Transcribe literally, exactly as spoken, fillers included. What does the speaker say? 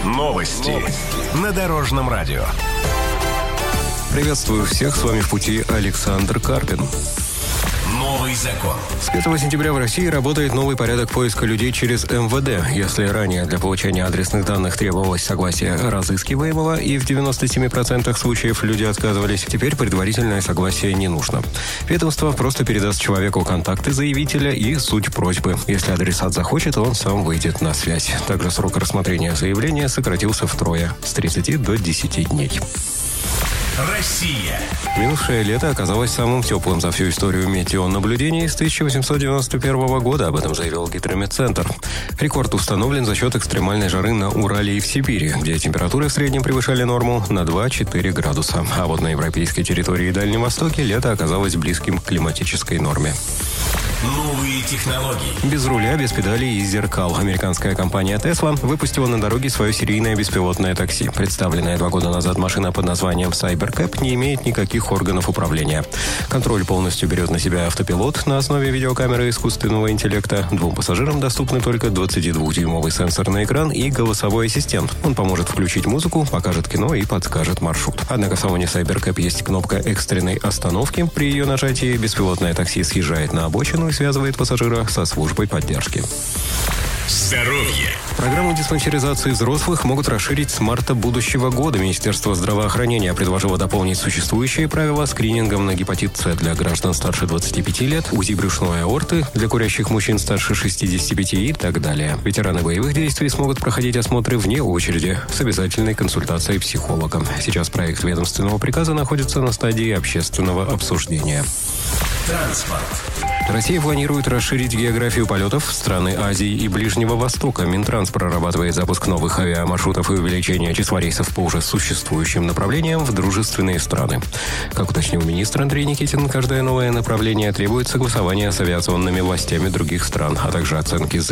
Новости. Новости на Дорожном радио. Приветствую всех, с вами в пути Александр Карпин. Новый закон. С пятого сентября в России работает новый порядок поиска людей через эм вэ дэ. Если ранее для получения адресных данных требовалось согласие разыскиваемого, и в девяноста семи процентах случаев люди отказывались, теперь предварительное согласие не нужно. Ведомство просто передаст человеку контакты заявителя и суть просьбы. Если адресат захочет, он сам выйдет на связь. Также срок рассмотрения заявления сократился втрое – с тридцати до десяти дней. Россия. Минувшее лето оказалось самым теплым за всю историю метеонаблюдений с тысяча восемьсот девяносто первого года, об этом заявил Гидрометцентр. Рекорд установлен за счет экстремальной жары на Урале и в Сибири, где температуры в среднем превышали норму на два-четыре градуса. А вот на европейской территории и Дальнем Востоке лето оказалось близким к климатической норме. Новые технологии. Без руля, без педалей и зеркал. Американская компания Tesla выпустила на дороге свое серийное беспилотное такси. Представленная два года назад машина под названием Cybercab не имеет никаких органов управления. Контроль полностью берет на себя автопилот на основе видеокамеры искусственного интеллекта. Двум пассажирам доступны только двадцатидвухдюймовый сенсорный экран и голосовой ассистент. Он поможет включить музыку, покажет кино и подскажет маршрут. Однако в салоне Cybercab есть кнопка экстренной остановки. При ее нажатии беспилотное такси съезжает на обочину и связывает пассажира со службой поддержки. Здоровье. Программу диспансеризации взрослых могут расширить с марта будущего года. Министерство здравоохранения предложило дополнить существующие правила скринингом на гепатит С для граждан старше двадцати пяти лет, УЗИ брюшной аорты для курящих мужчин старше шестидесяти пяти и так далее. Ветераны боевых действий смогут проходить осмотры вне очереди с обязательной консультацией психолога. Сейчас проект ведомственного приказа находится на стадии общественного обсуждения. Транспорт. Россия планирует расширить географию полетов в страны Азии и Ближнего Востока. Минтранс прорабатывает запуск новых авиамаршрутов и увеличение числа рейсов по уже существующим направлениям в дружественные страны. Как уточнил министр Андрей Никитин, каждое новое направление требует согласования с авиационными властями других стран, а также оценки